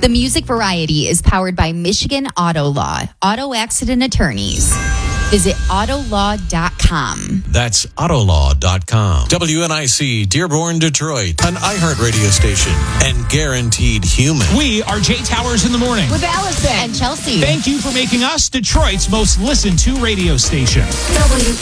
The Music Variety is powered by Michigan Auto Law, auto accident attorneys. Visit autolaw.com. That's autolaw.com. WNIC, Dearborn, Detroit, an iHeartRadio station, and guaranteed human. We are Jay Towers in the morning. With Allison and Chelsea. Thank you for making us Detroit's most listened to radio station.